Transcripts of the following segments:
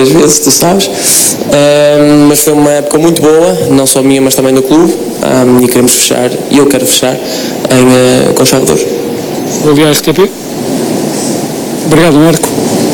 várias vezes, tu sabes, mas foi uma época muito boa, não só minha, mas também do clube, e queremos fechar, e eu quero fechar com os salvadores. Vou via RTP. Obrigado, Marco.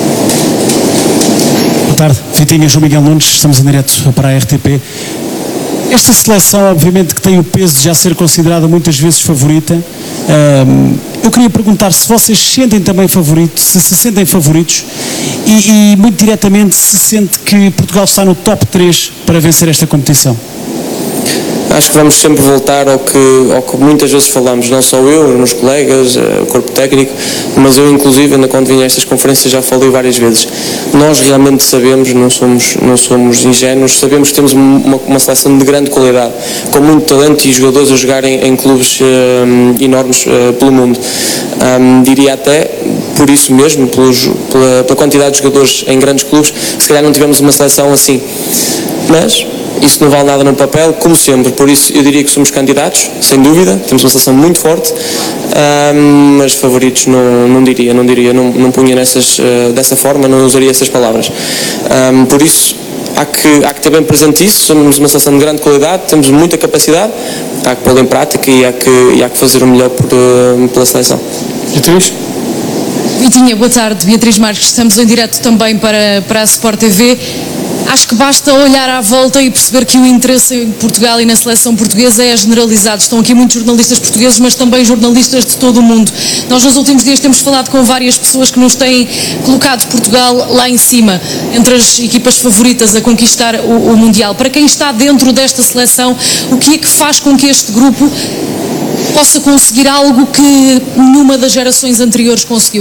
Boa tarde, Vitinha, João Miguel Nunes, estamos em direto para a RTP. Esta seleção, obviamente, que tem o peso de já ser considerada muitas vezes favorita. Eu queria perguntar se vocês sentem também favoritos, se sentem favoritos e muito diretamente, se sente que Portugal está no top 3 para vencer esta competição. Acho que vamos sempre voltar ao que muitas vezes falamos, não só eu, os meus colegas, o corpo técnico, mas eu inclusive, ainda quando vim a estas conferências, já falei várias vezes. Nós realmente sabemos, não somos ingênuos, sabemos que temos uma seleção de grande qualidade, com muito talento e jogadores a jogarem em clubes enormes pelo mundo. Diria até, por isso mesmo, pela quantidade de jogadores em grandes clubes, que se calhar não tivemos uma seleção assim. Mas isso não vale nada no papel, como sempre, por isso eu diria que somos candidatos, sem dúvida, temos uma seleção muito forte, mas favoritos não diria, não punha dessa forma, não usaria essas palavras. Por isso há que ter bem presente isso, somos uma seleção de grande qualidade, temos muita capacidade, há que pô-la em prática e há que fazer o melhor pela seleção. Beatriz? Vitinha, boa tarde, Beatriz Marques, estamos em direto também para a Sport TV. Acho que basta olhar à volta e perceber que o interesse em Portugal e na seleção portuguesa é generalizado. Estão aqui muitos jornalistas portugueses, mas também jornalistas de todo o mundo. Nós nos últimos dias temos falado com várias pessoas que nos têm colocado Portugal lá em cima, entre as equipas favoritas a conquistar o Mundial. Para quem está dentro desta seleção, o que é que faz com que este grupo possa conseguir algo que nenhuma das gerações anteriores conseguiu?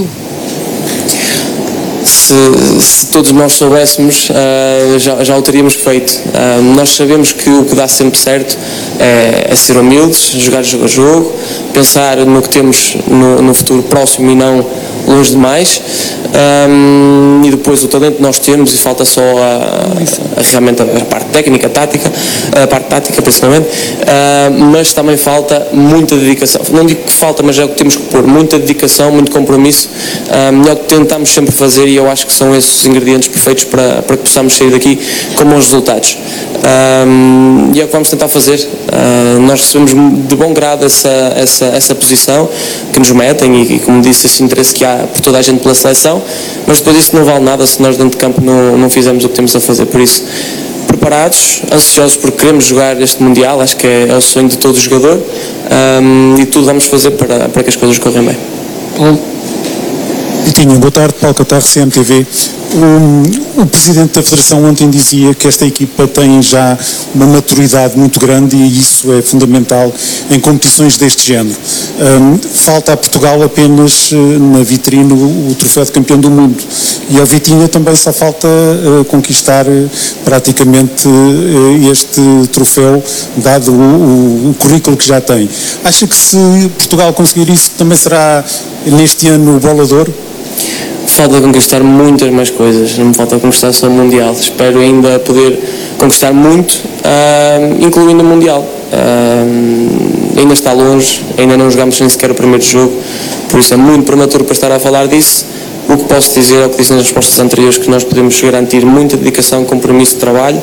Se todos nós soubéssemos, já o teríamos feito. Nós sabemos que o que dá sempre certo é ser humildes, jogar jogo a jogo, pensar no que temos no futuro próximo e não longe demais, e depois o talento que nós temos, e falta só realmente a parte técnica, a parte tática principalmente, mas também falta muita dedicação. Não digo que falta, mas é o que temos que pôr, muita dedicação, muito compromisso, é o que tentamos sempre fazer, e eu acho que são esses os ingredientes perfeitos para que possamos sair daqui com bons resultados. E é o que vamos tentar fazer. Nós recebemos de bom grado essa posição que nos metem, e como disse, esse interesse que há por toda a gente pela seleção, mas depois isso não vale nada se nós dentro de campo não fizermos o que temos a fazer. Por isso, preparados, ansiosos porque queremos jogar este Mundial, acho que é o sonho de todo jogador, e tudo vamos fazer para que as coisas corram bem. Vitinho, boa tarde, Paulo Catarro, CMTV. O Presidente da Federação ontem dizia que esta equipa tem já uma maturidade muito grande, e isso é fundamental em competições deste género. Falta a Portugal apenas na vitrine o troféu de campeão do mundo, e ao Vitinha também só falta conquistar praticamente este troféu, dado o currículo que já tem. Acha que se Portugal conseguir isso, também será neste ano o bola de ouro? Falta conquistar muitas mais coisas, não me falta conquistar só o Mundial. Espero ainda poder conquistar muito, incluindo o Mundial. Ainda está longe, ainda não jogámos nem sequer o primeiro jogo, por isso é muito prematuro para estar a falar disso. O que posso dizer é o que disse nas respostas anteriores, que nós podemos garantir muita dedicação, compromisso de trabalho,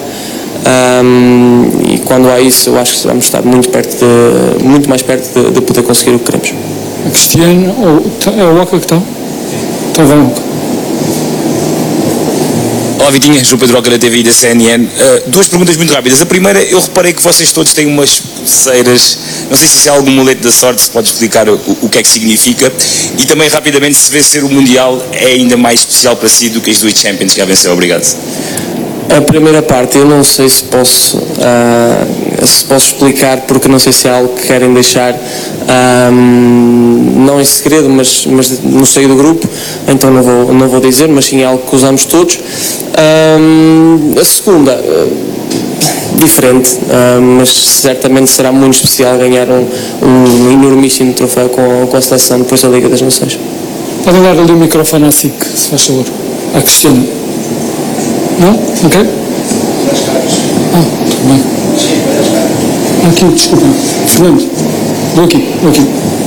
e quando há isso, eu acho que vamos estar muito mais perto de poder conseguir o que queremos. A Cristiano, é o Oca que está? Então vamos. Olá Vitinha, João Pedro Oca da TV e da CNN. Duas perguntas muito rápidas. A primeira, eu reparei que vocês todos têm umas pulseiras, não sei se isso é algum mulete da sorte, se pode explicar o que é que significa, e também rapidamente, se vencer o Mundial é ainda mais especial para si do que as duas Champions que já venceu. Obrigado. A primeira parte eu não sei se posso explicar, porque não sei se é algo que querem deixar não em segredo, mas no seio do grupo, então não vou dizer, mas sim é algo que usamos todos. A segunda, diferente, mas certamente será muito especial ganhar um enormíssimo troféu com a seleção depois da Liga das Nações. Podem dar ali o microfone à SIC, se faz favor. À Cristiano. Não? Ok? Tudo bem. Aqui, desculpa. Fernando, vou aqui.